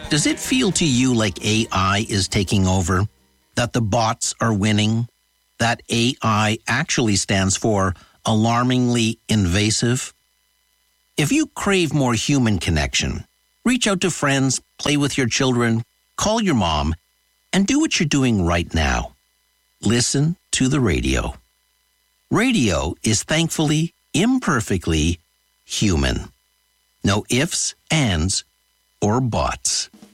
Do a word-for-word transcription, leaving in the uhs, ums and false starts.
Does it feel to you like A I is taking over? That the bots are winning? That A I actually stands for alarmingly invasive? If you crave more human connection, reach out to friends, play with your children, call your mom, and do what you're doing right now. Listen to the radio. Radio is thankfully, imperfectly human. No ifs, ands, or buts.